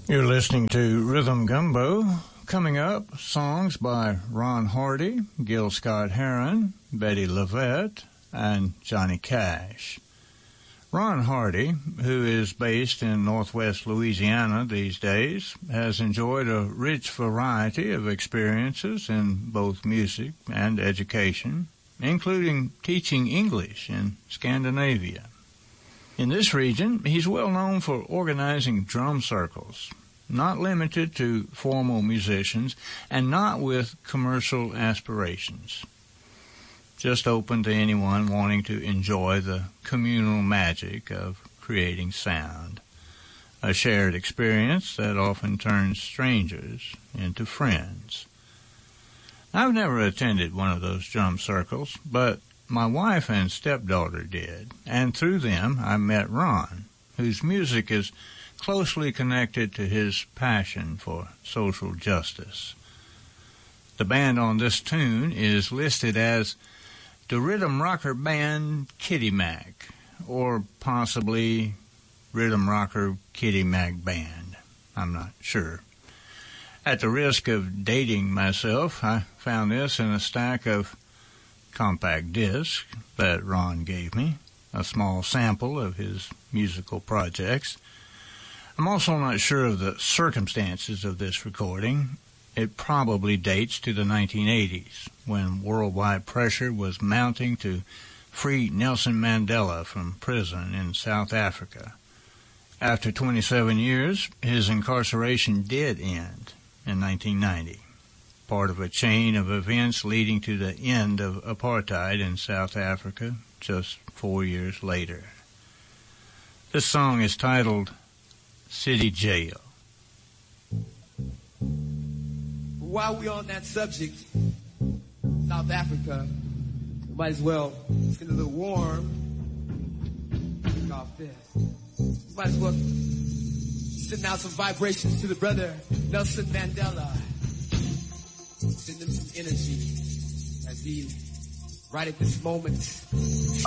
You're listening to Rhythm Gumbo. Coming up, songs by Ron Hardy, Gil Scott-Heron, Betty Lavette, and Johnny Cash. Ron Hardy, who is based in northwest Louisiana these days, has enjoyed a rich variety of experiences in both music and education, including teaching English in Scandinavia. In this region, he's well known for organizing drum circles, not limited to formal musicians and not with commercial aspirations. Just open to anyone wanting to enjoy the communal magic of creating sound, a shared experience that often turns strangers into friends. I've never attended one of those drum circles, but my wife and stepdaughter did, and through them I met Ron, whose music is closely connected to his passion for social justice. The band on this tune is listed as the Rhythm Rocker Band Kitty Mac, or possibly Rhythm Rocker Kitty Mac Band. I'm not sure. At the risk of dating myself, I found this in a stack of compact discs that Ron gave me, a small sample of his musical projects. I'm also not sure of the circumstances of this recording. It probably dates to the 1980s, when worldwide pressure was mounting to free Nelson Mandela from prison in South Africa. After 27 years, his incarceration did end in 1990. Part of a chain of events leading to the end of apartheid in South Africa just 4 years later. This song is titled City Jail. While we're on that subject, South Africa, we might as well get a little warm. Kick off this. We might as well send out some vibrations to the brother Nelson Mandela. Send him some energy as he, right at this moment,